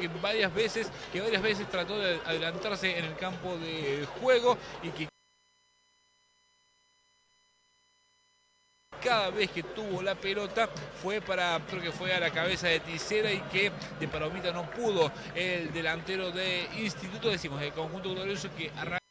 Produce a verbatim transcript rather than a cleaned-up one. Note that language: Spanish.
que varias veces, que varias veces trató de adelantarse en el campo de juego y que cada vez que tuvo la pelota fue para, creo que fue a la cabeza de Tisera y que de palomita no pudo el delantero de Instituto, decimos, el conjunto glorioso que arrancó